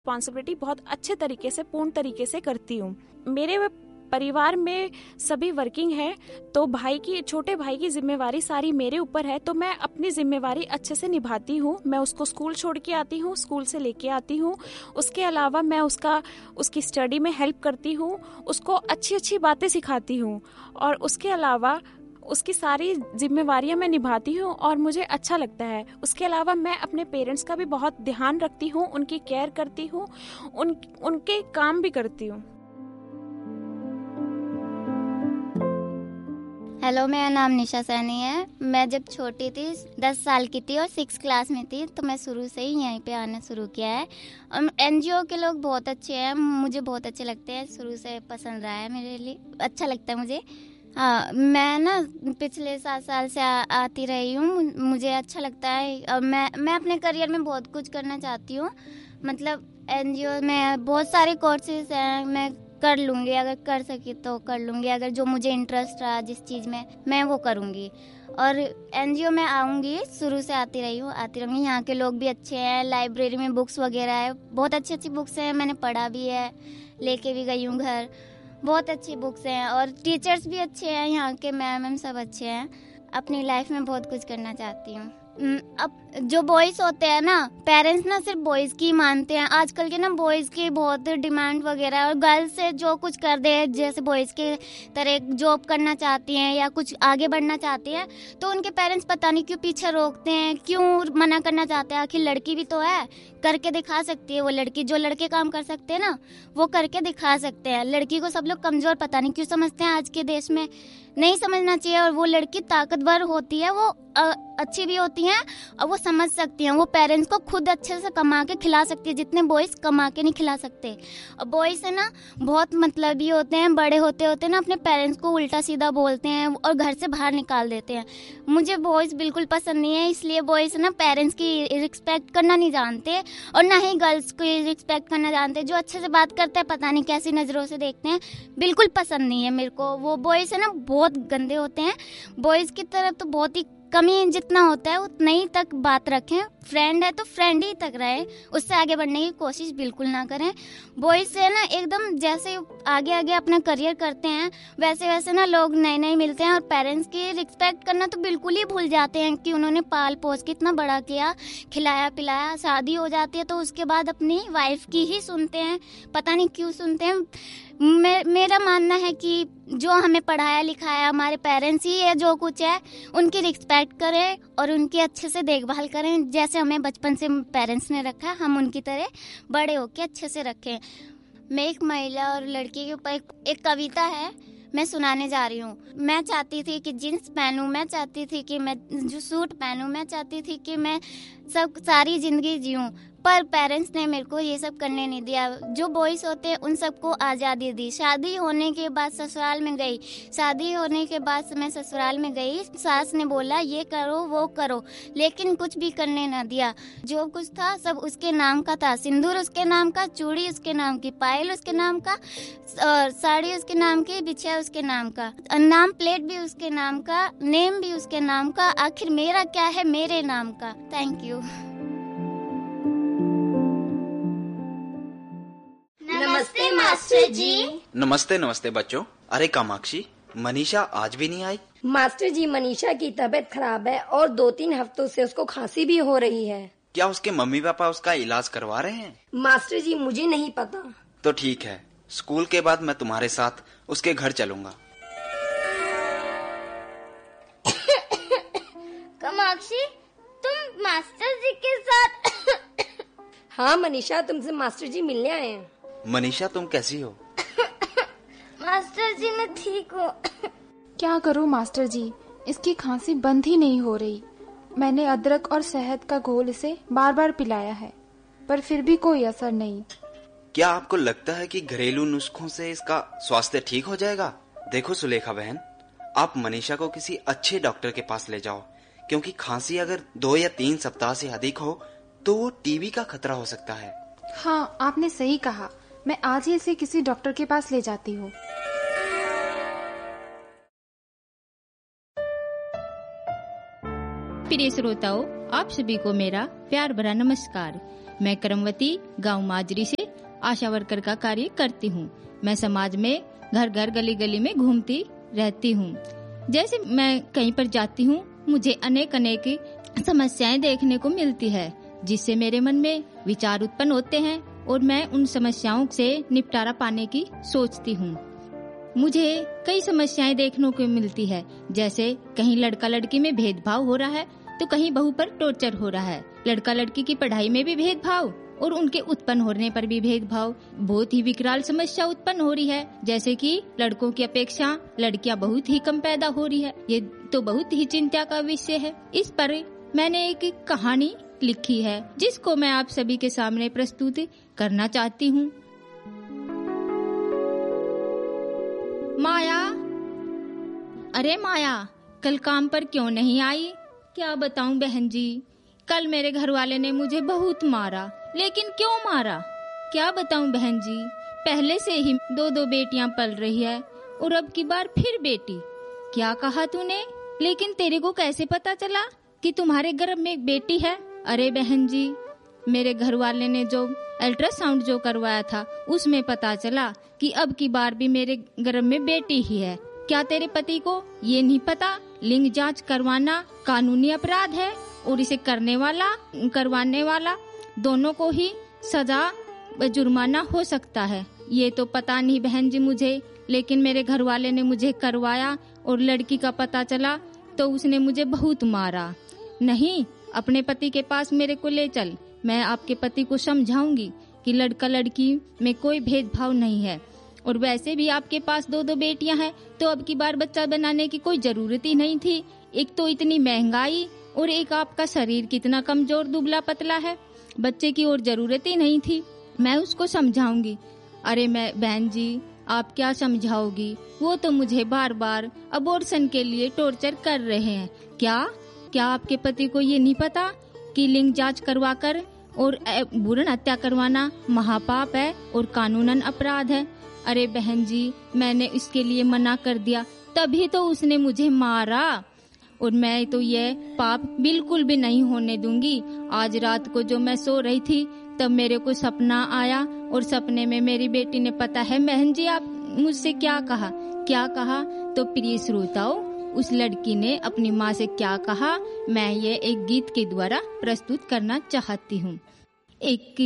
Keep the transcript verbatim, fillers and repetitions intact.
Responsibility बहुत अच्छे तरीके से, पूर्ण तरीके से करती हूँ। मेरे परिवार में सभी वर्किंग है, तो भाई की, छोटे भाई की जिम्मेवारी सारी मेरे ऊपर है, तो मैं अपनी जिम्मेवारी अच्छे से निभाती हूँ। मैं उसको स्कूल छोड़ के आती हूँ, स्कूल से लेके आती हूँ। उसके अलावा मैं उसका उसकी स्टडी में हेल्प करती हूँ, उसको अच्छी अच्छी बातें सिखाती हूँ, और उसके अलावा उसकी सारी जिम्मेवारियां मैं निभाती हूँ और मुझे अच्छा लगता है। उसके अलावा मैं अपने पेरेंट्स का भी बहुत ध्यान रखती हूँ, उनकी केयर करती हूँ, उन उनके काम भी करती हूँ। हेलो, मेरा नाम निशा सैनी है। मैं जब छोटी थी, दस साल की थी और सिक्स क्लास में थी, तो मैं शुरू से ही यहीं पे आना शुरू किया है। और एनजीओ के लोग बहुत अच्छे हैं, मुझे बहुत अच्छे लगते हैं, शुरू से पसंद रहा है, मेरे लिए अच्छा लगता है मुझे। हाँ, मैं ना पिछले सात साल से आ, आती रही हूँ, मुझे अच्छा लगता है। और मैं मैं अपने करियर में बहुत कुछ करना चाहती हूँ। मतलब एनजीओ में बहुत सारे कोर्सेज हैं, मैं कर लूँगी, अगर कर सकी तो कर लूँगी, अगर जो मुझे इंटरेस्ट रहा जिस चीज़ में, मैं वो करूँगी। और एनजीओ में आऊँगी, शुरू से आती रही हूँ, आती रहूँगी। यहाँ के लोग भी अच्छे हैं, लाइब्रेरी में बुक्स वगैरह है, बहुत अच्छी अच्छी बुक्स हैं, मैंने पढ़ा भी है, लेके भी गई हूँ घर, बहुत अच्छी बुक्स हैं। और टीचर्स भी अच्छे हैं, यहाँ के मैम मैम सब अच्छे हैं। अपनी लाइफ में बहुत कुछ करना चाहती हूँ। अब जो बॉयज होते हैं ना, पेरेंट्स ना सिर्फ बॉयज की मानते हैं। आजकल के ना बॉयज की बहुत डिमांड वगैरह, और गर्ल्स से जो कुछ कर दे, जैसे बॉयज के तरह जॉब करना चाहती हैं या कुछ आगे बढ़ना चाहती हैं, तो उनके पेरेंट्स पता नहीं क्यों पीछे रोकते हैं, क्यों मना करना चाहते हैं। आखिर लड़की भी तो है, करके दिखा सकती है वो लड़की, जो लड़के काम कर सकते हैं ना, वो करके दिखा सकते हैं। लड़की को सब लोग कमजोर पता नहीं क्यों समझते हैं आज के देश में, नहीं समझना चाहिए। और वो लड़की ताकतवर होती है, वो अच्छी भी होती हैं, और वो समझ सकती हैं, वो पेरेंट्स को खुद अच्छे से कमा के खिला सकती है, जितने बॉयज कमा के नहीं खिला सकते। और बॉयज है ना बहुत मतलबी होते हैं, बड़े होते होते ना अपने पेरेंट्स को उल्टा सीधा बोलते हैं और घर से बाहर निकाल देते हैं। मुझे बॉयज बिल्कुल पसंद नहीं है, इसलिए बॉयज ना पेरेंट्स की रिस्पेक्ट करना नहीं जानते, और ना ही गर्ल्स की रिस्पेक्ट करना जानते। जो अच्छे से बात करते हैं पता नहीं कैसी नज़रों से देखते हैं, बिल्कुल पसंद नहीं है मेरे को। वो बॉयज है ना बहुत गंदे होते हैं। बॉयज की तरफ तो बहुत ही कमी जितना होता है उतना ही तक बात रखें। फ्रेंड है तो फ्रेंड ही तक रहे, उससे आगे बढ़ने की कोशिश बिल्कुल ना करें। बॉयज से ना एकदम जैसे आगे आगे अपना करियर करते हैं, वैसे वैसे ना लोग नए नए मिलते हैं, और पेरेंट्स की रिस्पेक्ट करना तो बिल्कुल ही भूल जाते हैं कि उन्होंने पाल पोस के इतना बड़ा किया, खिलाया पिलाया। शादी हो जाती है तो उसके बाद अपनी वाइफ की ही सुनते हैं, पता नहीं क्यों सुनते हैं। मे, मेरा मानना है कि जो हमें पढ़ाया लिखाया हमारे पेरेंट्स ही है, जो कुछ है उनकी रिस्पेक्ट करें और उनकी अच्छे से देखभाल करें। जैसे हमें बचपन से पेरेंट्स ने रखा, हम उनकी तरह बड़े होके अच्छे से रखें। मैं एक महिला और लड़की के ऊपर एक, एक कविता है, मैं सुनाने जा रही हूँ। मैं चाहती थी कि जीन्स पहनूं, मैं चाहती थी कि मैं जो सूट पहनूं, मैं चाहती थी कि मैं सब सारी जिंदगी जीऊं, पर पेरेंट्स ने मेरे को ये सब करने नहीं दिया। जो बॉयज होते हैं उन सबको आज़ादी दी। शादी होने के बाद ससुराल में गई, शादी होने के बाद मैं ससुराल में गई, सास ने बोला ये करो वो करो, लेकिन कुछ भी करने ना दिया। जो कुछ था सब उसके नाम का था, सिंदूर उसके नाम का, चूड़ी उसके नाम की, पायल उसके नाम का, और साड़ी उसके नाम की, बिछिया उसके नाम का, नाम प्लेट भी उसके नाम का, नेम भी उसके नाम का, आखिर मेरा क्या है मेरे नाम का। Thank you. नमस्ते मास्टर जी। नमस्ते नमस्ते बच्चों। अरे कामाक्षी, मनीषा आज भी नहीं आई? मास्टर जी, मनीषा की तबीयत खराब है और दो तीन हफ्तों से उसको खांसी भी हो रही है। क्या उसके मम्मी पापा उसका इलाज करवा रहे हैं? मास्टर जी मुझे नहीं पता। तो ठीक है, स्कूल के बाद मैं तुम्हारे साथ उसके घर चलूंगा। कामाक्षी, तुम मास्टर जी के साथ? हाँ मनीषा, तुमसे मास्टर जी मिलने आए हैं। मनीषा तुम कैसी हो? मास्टर जी मैं ठीक हूँ। क्या करूँ मास्टर जी, इसकी खांसी बंद ही नहीं हो रही। मैंने अदरक और शहद का घोल इसे बार बार पिलाया है, पर फिर भी कोई असर नहीं। क्या आपको लगता है कि घरेलू नुस्खों से इसका स्वास्थ्य ठीक हो जाएगा? देखो सुलेखा बहन, आप मनीषा को किसी अच्छे डॉक्टर के पास ले जाओ, क्योंकि खांसी अगर दो या तीन सप्ताह से अधिक हो तो वो टीबी का खतरा हो सकता है। हाँ, आपने सही कहा। मैं आज ही इसे किसी डॉक्टर के पास ले जाती हूँ। प्रिय श्रोताओं, आप सभी को मेरा प्यार भरा नमस्कार। मैं करमवती गांव माजरी से आशा वर्कर का कार्य करती हूँ। मैं समाज में घर घर गली गली में घूमती रहती हूँ। जैसे मैं कहीं पर जाती हूँ, मुझे अनेक अनेक समस्याएं देखने को मिलती है, जिससे मेरे मन में विचार उत्पन्न होते हैं और मैं उन समस्याओं से निपटारा पाने की सोचती हूँ। मुझे कई समस्याएं देखने को मिलती है, जैसे कहीं लड़का लड़की में भेदभाव हो रहा है तो कहीं बहू पर टॉर्चर हो रहा है। लड़का लड़की की पढ़ाई में भी भेदभाव और उनके उत्पन्न होने पर भी भेदभाव। बहुत ही विकराल समस्या उत्पन्न हो रही है, जैसे कि लड़कों की अपेक्षा लड़कियां बहुत ही कम पैदा हो रही है। ये तो बहुत ही चिंता का विषय है। इस पर मैंने एक कहानी लिखी है, जिसको मैं आप सभी के सामने प्रस्तुत करना चाहती हूँ। माया, अरे माया, कल काम पर क्यों नहीं आई? क्या बताऊं बहन जी, कल मेरे घर वाले ने मुझे बहुत मारा। लेकिन क्यों मारा क्या बताऊं बहन जी, पहले से ही दो दो बेटियां पल रही है और अब की बार फिर बेटी। क्या कहा तूने? लेकिन तेरे को कैसे पता चला कि तुम्हारे गर्भ में एक बेटी है? अरे बहन जी, मेरे घर वाले ने जो अल्ट्रासाउंड जो करवाया था उसमें पता चला कि अब की बार भी मेरे गर्भ में बेटी ही है। क्या तेरे पति को ये नहीं पता लिंग जांच करवाना कानूनी अपराध है और इसे करने वाला करवाने वाला दोनों को ही सजा जुर्माना हो सकता है? ये तो पता नहीं बहन जी मुझे, लेकिन मेरे घर वाले ने मुझे करवाया और लड़की का पता चला तो उसने मुझे बहुत मारा। नहीं, अपने पति के पास मेरे को ले चल, मैं आपके पति को समझाऊंगी कि लड़का लड़की में कोई भेदभाव नहीं है और वैसे भी आपके पास दो दो बेटियां हैं तो अब की बार बच्चा बनाने की कोई जरूरत ही नहीं थी। एक तो इतनी महंगाई और एक आपका शरीर कितना कमजोर दुबला पतला है, बच्चे की और जरूरत ही नहीं थी। मैं उसको समझाऊंगी। अरे मैं बहन जी, आप क्या समझाओगी? वो तो मुझे बार बार अबॉर्शन के लिए टॉर्चर कर रहे हैं। क्या क्या आपके पति को ये नहीं पता कि लिंग जांच करवाकर और भ्रूण हत्या करवाना महापाप है और कानूनन अपराध है? अरे बहन जी, मैंने इसके लिए मना कर दिया, तभी तो उसने मुझे मारा और मैं तो ये पाप बिल्कुल भी नहीं होने दूंगी। आज रात को जो मैं सो रही थी तब मेरे को सपना आया और सपने में मेरी बेटी ने, पता है बहन जी आप मुझसे क्या कहा? क्या कहा? तो प्रिय श्रोताओं, उस लड़की ने अपनी माँ से क्या कहा, मैं ये एक गीत के द्वारा प्रस्तुत करना चाहती हूँ। एक